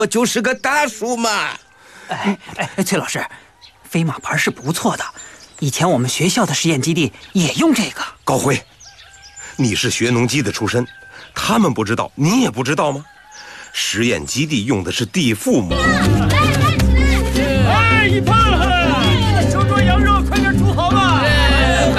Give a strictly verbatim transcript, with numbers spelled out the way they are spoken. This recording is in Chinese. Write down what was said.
我就是个大叔嘛。 哎哎，崔老师，飞马牌是不错的，以前我们学校的实验基地也用这个。 高辉，你是学农机的出身，他们不知道，你也不知道吗？实验基地用的是地附母。